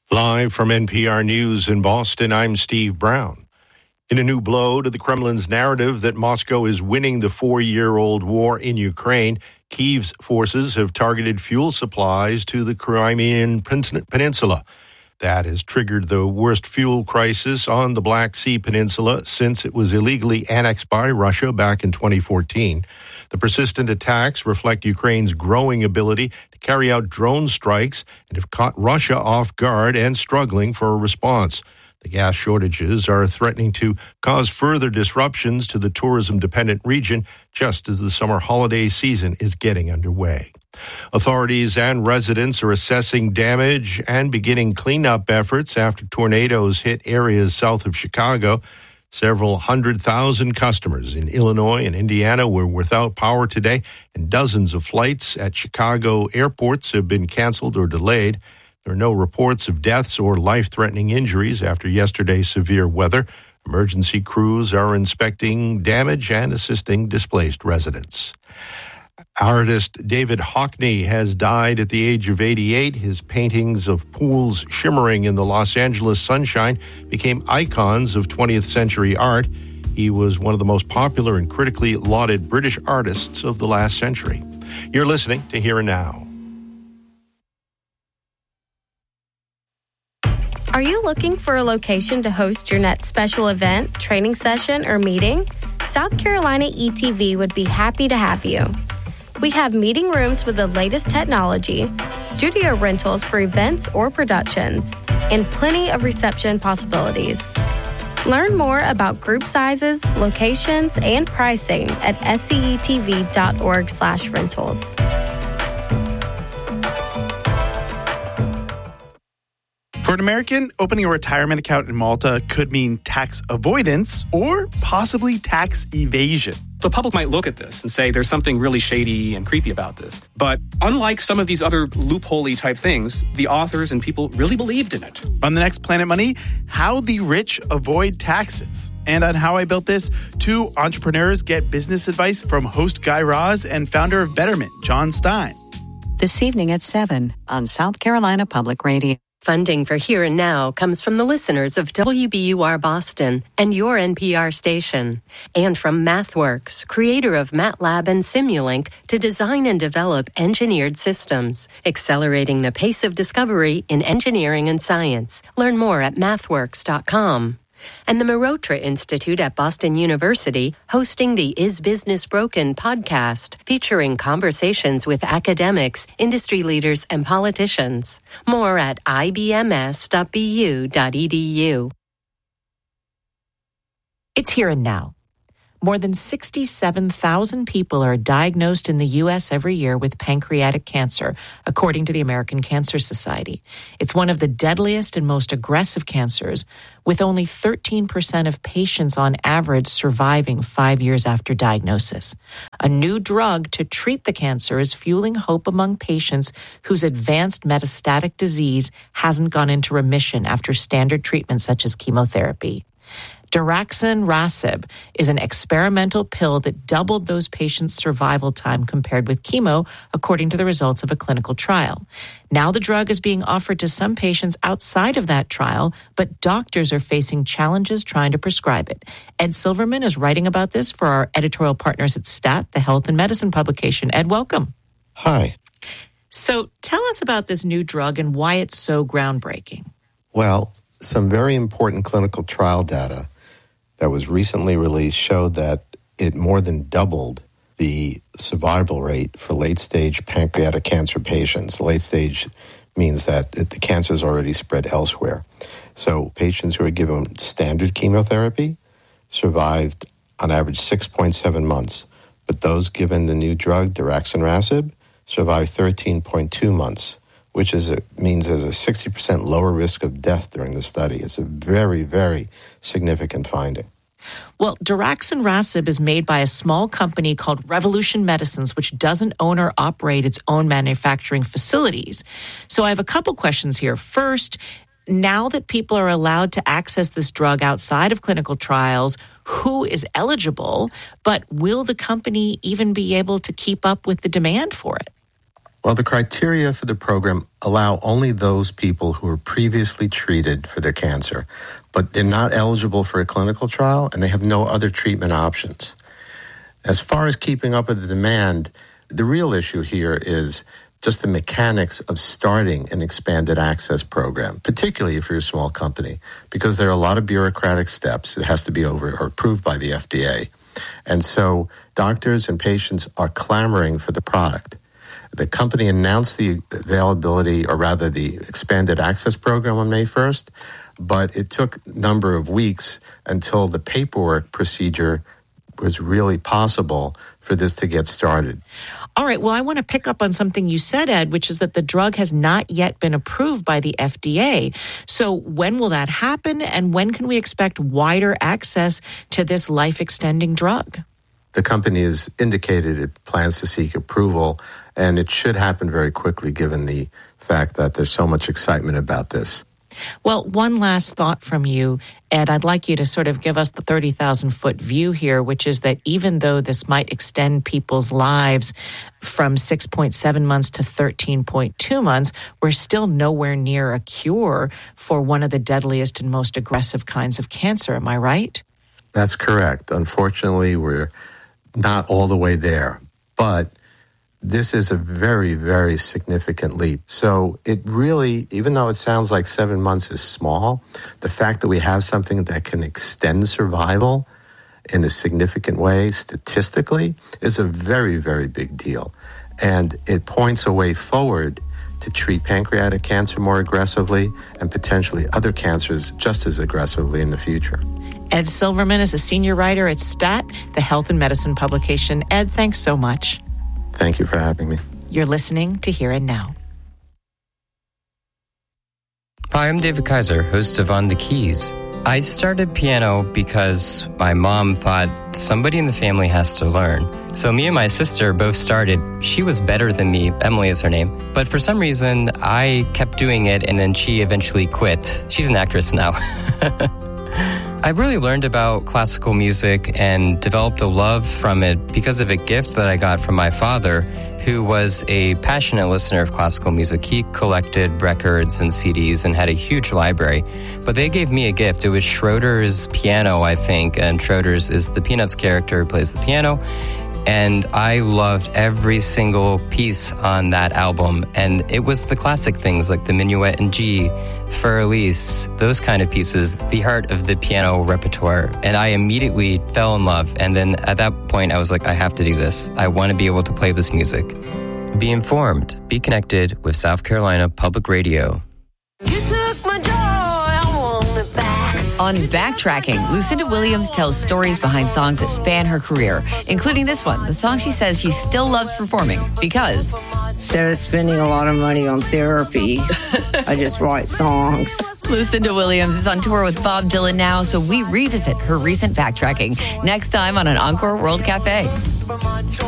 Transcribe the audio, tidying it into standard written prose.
Live from NPR News in Boston, I'm Steve Brown. In a new blow to the Kremlin's narrative that Moscow is winning the 4-year-old war in Ukraine, Kyiv's forces have targeted fuel supplies to the Crimean Peninsula. That has triggered the worst fuel crisis on the Black Sea Peninsula since it was illegally annexed by Russia back in 2014. The persistent attacks reflect Ukraine's growing ability to carry out drone strikes and have caught Russia off guard and struggling for a response. The gas shortages are threatening to cause further disruptions to the tourism-dependent region just as the summer holiday season is getting underway. Authorities and residents are assessing damage and beginning cleanup efforts after tornadoes hit areas south of Chicago. Several 100,000 customers in Illinois and Indiana were without power today, and dozens of flights at Chicago airports have been canceled or delayed. There are no reports of deaths or life-threatening injuries after yesterday's severe weather. Emergency crews are inspecting damage and assisting displaced residents. Artist David Hockney has died at the age of 88. His paintings of pools shimmering in the Los Angeles sunshine became icons of 20th century art. He was one of the most popular and critically lauded British artists of the last century. You're listening to Here and Now. Are you looking for a location to host your next special event, training session, or meeting? South Carolina ETV would be happy to have you. We have meeting rooms with the latest technology, studio rentals for events or productions, and plenty of reception possibilities. Learn more about group sizes, locations, and pricing at scetv.org/rentals. For an American, opening a retirement account in Malta could mean tax avoidance or possibly tax evasion. The public might look at this and say there's something really shady and creepy about this. But unlike some of these other loophole-y type things, the authors and people really believed in it. On the next Planet Money, how the rich avoid taxes. And on How I Built This, 2 entrepreneurs get business advice from host Guy Raz and founder of Betterment, John Stein. This evening at 7 on South Carolina Public Radio. Funding for Here and Now comes from the listeners of WBUR Boston and your NPR station, and from MathWorks, creator of MATLAB and Simulink, to design and develop engineered systems, accelerating the pace of discovery in engineering and science. Learn more at mathworks.com. And the Marotra Institute at Boston University, hosting the Is Business Broken podcast, featuring conversations with academics, industry leaders, and politicians. More at ibms.bu.edu. It's Here and Now. More than 67,000 people are diagnosed in the U.S. every year with pancreatic cancer, according to the American Cancer Society. It's one of the deadliest and most aggressive cancers, with only 13% of patients on average surviving 5 years after diagnosis. A new drug to treat the cancer is fueling hope among patients whose advanced metastatic disease hasn't gone into remission after standard treatments such as chemotherapy. Daraxonrasib is an experimental pill that doubled those patients' survival time compared with chemo, according to the results of a clinical trial. Now the drug is being offered to some patients outside of that trial, but doctors are facing challenges trying to prescribe it. Ed Silverman is writing about this for our editorial partners at STAT, the health and medicine publication. Ed, welcome. Hi. So tell us about this new drug and why it's so groundbreaking. Well, some very important clinical trial data that was recently released showed that it more than doubled the survival rate for late-stage pancreatic cancer patients. Late stage means that the cancer is already spread elsewhere. So patients who were given standard chemotherapy survived on average 6.7 months, but those given the new drug, daraxonrasib, survived 13.2 months, which means there's a 60% lower risk of death during the study. It's a very, very significant finding. Well, daraxonrasib is made by a small company called Revolution Medicines, which doesn't own or operate its own manufacturing facilities. So I have a couple questions here. First, now that people are allowed to access this drug outside of clinical trials, who is eligible, but will the company even be able to keep up with the demand for it? Well, the criteria for the program allow only those people who were previously treated for their cancer, but they're not eligible for a clinical trial and they have no other treatment options. As far as keeping up with the demand, the real issue here is just the mechanics of starting an expanded access program, particularly if you're a small company, because there are a lot of bureaucratic steps. It has to be approved by the FDA. And so doctors and patients are clamoring for the product. The company announced the availability, or rather the expanded access program on May 1st, but it took a number of weeks until the paperwork procedure was really possible for this to get started. All right. Well, I want to pick up on something you said, Ed, which is that the drug has not yet been approved by the FDA. So when will that happen, and when can we expect wider access to this life-extending drug? The company has indicated it plans to seek approval, and it should happen very quickly given the fact that there's so much excitement about this. Well, one last thought from you, Ed. I'd like you to sort of give us the 30,000-foot view here, which is that even though this might extend people's lives from 6.7 months to 13.2 months, we're still nowhere near a cure for one of the deadliest and most aggressive kinds of cancer. Am I right? That's correct. Unfortunately, we're not all the way there, but this is a very, very significant leap. So it really, even though it sounds like 7 months is small, the fact that we have something that can extend survival in a significant way statistically is a very, very big deal. And it points a way forward to treat pancreatic cancer more aggressively and potentially other cancers just as aggressively in the future. Ed Silverman is a senior writer at STAT, the health and medicine publication. Ed, thanks so much. Thank you for having me. You're listening to Here and Now. Hi, I'm David Kaiser, host of On the Keys. I started piano because my mom thought somebody in the family has to learn. So me and my sister both started. She was better than me. Emily is her name. But for some reason, I kept doing it, and then she eventually quit. She's an actress now. I really learned about classical music and developed a love from it because of a gift that I got from my father, who was a passionate listener of classical music. He collected records and CDs and had a huge library. But they gave me a gift. It was Schroeder's piano, I think, and Schroeder's is the Peanuts character who plays the piano. And I loved every single piece on that album. And it was the classic things like the Minuet in G, Für Elise, those kind of pieces, the heart of the piano repertoire. And I immediately fell in love. And then at that point, I was like, I have to do this. I want to be able to play this music. Be informed. Be connected with South Carolina Public Radio. You took my joy, I want it back. On Backtracking, Lucinda Williams tells stories behind songs that span her career, including this one, the song she says she still loves performing because instead of spending a lot of money on therapy, I just write songs. Lucinda Williams is on tour with Bob Dylan now, so we revisit her recent backtracking next time on an Encore World Cafe.